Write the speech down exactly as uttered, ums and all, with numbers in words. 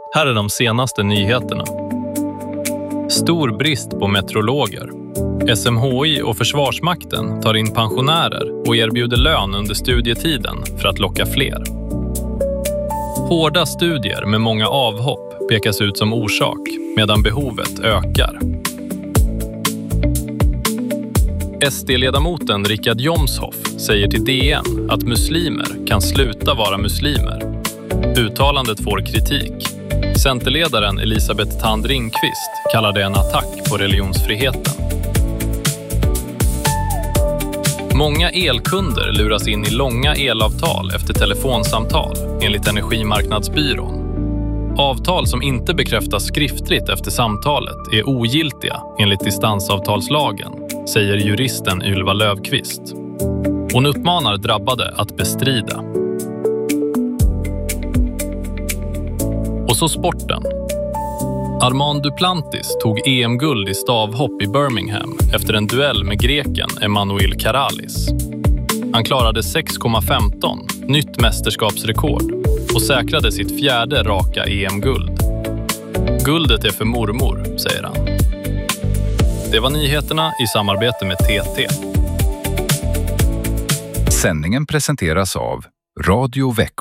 Här är de senaste nyheterna. Stor brist på meteorologer. S M H I och Försvarsmakten tar in pensionärer och erbjuder lön under studietiden för att locka fler. Hårda studier med många avhopp pekas ut som orsak medan behovet ökar. S D-ledamoten Richard Jomshof säger till D N att muslimer kan sluta vara muslimer. Uttalandet får kritik. Centerledaren Elisabeth Thand Ringqvist kallar det en attack på religionsfriheten. Många elkunder luras in i långa elavtal efter telefonsamtal, enligt Energimarknadsbyrån. Avtal som inte bekräftas skriftligt efter samtalet är ogiltiga enligt distansavtalslagen, säger juristen Ylva Löfqvist. Hon uppmanar drabbade att bestrida. Och så sporten. Armand Duplantis tog E M-guld i stavhopp i Birmingham efter en duell med greken Emanuel Karalis. Han klarade sex komma femton, nytt mästerskapsrekord, och säkrade sitt fjärde raka E M-guld. Guldet är för mormor, säger han. Det var nyheterna i samarbete med T T. Sändningen presenteras av Radio Växjö.